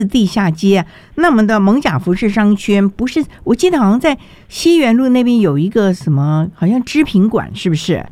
地下街啊。那我们的艋舺服饰商圈不是，我记得好像在西园路那边有一个什么，好像织品馆，是不是？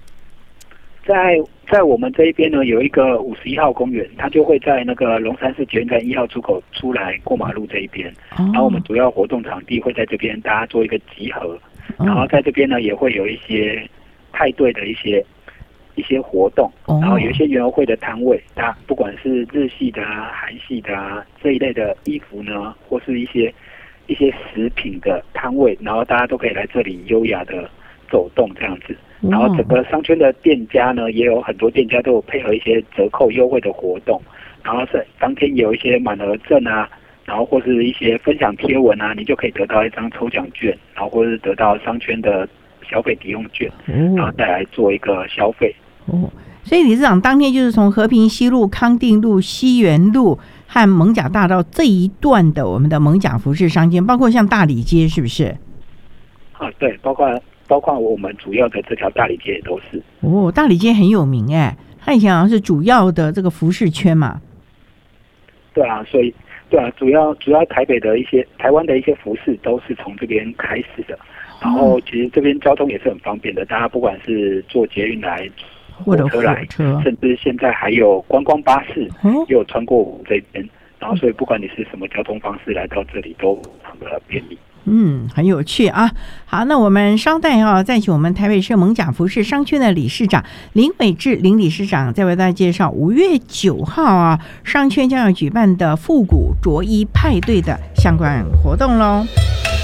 在我们这一边呢，有一个51号公园，它就会在那个龙山寺捷运站1号出口出来过马路这一边。然后我们主要活动场地会在这边，大家做一个集合。然后在这边呢，也会有一些派对的一些活动，然后有一些园游会的摊位，它不管是日系的啊、韩系的啊这一类的衣服呢，或是一些食品的摊位，然后大家都可以来这里优雅的走动这样子。然后整个商圈的店家呢，也有很多店家都有配合一些折扣优惠的活动，然后是当天有一些满额赠啊，然后或是一些分享贴文啊，你就可以得到一张抽奖券，然后或是得到商圈的消费抵用券，然后再来做一个消费。 所以理事长当天就是从和平西路、康定路、西园路和艋舺大道这一段的我们的艋舺服饰商圈，包括像大理街，是不是？ 对，包括我们主要的这条大理街也都是。 大理街很有名哎，它以前好像是主要的这个服饰圈嘛。 对啊，所以主要台湾的一些服饰都是从这边开始的。然后其实这边交通也是很方便的，大家不管是坐捷运来、火车来，甚至现在还有观光巴士也有穿过我们这边。然后所以不管你是什么交通方式来到这里，都非常的便利。很有趣啊！好，那我们稍待再请我们台北市艋舺服饰商圈的理事长林伟志林理事长再为大家介绍5月9号商圈将要举办的复古着衣派对的相关活动咯。